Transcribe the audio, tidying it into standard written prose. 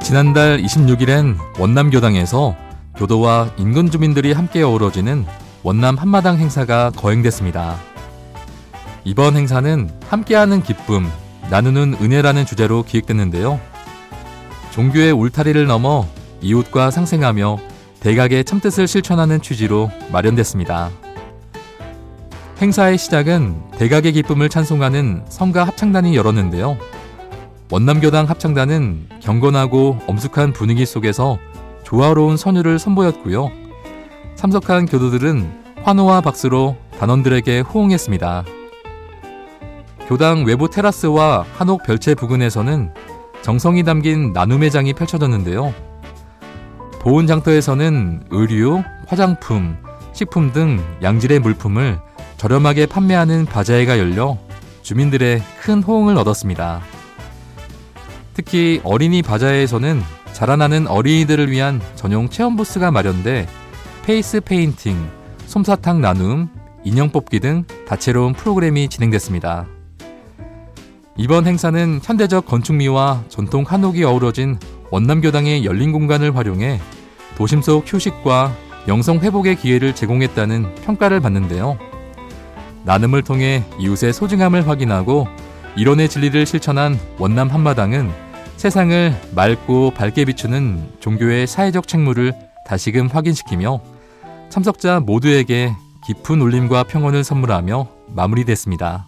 지난달 26일엔 원남교당에서 교도와 인근 주민들이 함께 어우러지는 원남 한마당 행사가 거행됐습니다. 이번 행사는 함께하는 기쁨, 나누는 은혜라는 주제로 기획됐는데요. 종교의 울타리를 넘어 이웃과 상생하며 대각의 참뜻을 실천하는 취지로 마련됐습니다. 행사의 시작은 대각의 기쁨을 찬송하는 성가 합창단이 열었는데요. 원남교당 합창단은 경건하고 엄숙한 분위기 속에서 조화로운 선율을 선보였고요. 참석한 교도들은 환호와 박수로 단원들에게 호응했습니다. 교당 외부 테라스와 한옥 별채 부근에서는 정성이 담긴 나눔의 장이 펼쳐졌는데요. 보온 장터에서는 의류, 화장품, 식품 등 양질의 물품을 저렴하게 판매하는 바자회가 열려 주민들의 큰 호응을 얻었습니다. 특히 어린이 바자회에서는 자라나는 어린이들을 위한 전용 체험 부스가 마련돼 페이스 페인팅, 솜사탕 나눔, 인형 뽑기 등 다채로운 프로그램이 진행됐습니다. 이번 행사는 현대적 건축미와 전통 한옥이 어우러진 원남교당의 열린 공간을 활용해 도심 속 휴식과 영성 회복의 기회를 제공했다는 평가를 받는데요. 나눔을 통해 이웃의 소중함을 확인하고 이론의 진리를 실천한 원남 한마당은 세상을 맑고 밝게 비추는 종교의 사회적 책무를 다시금 확인시키며 참석자 모두에게 깊은 울림과 평온을 선물하며 마무리됐습니다.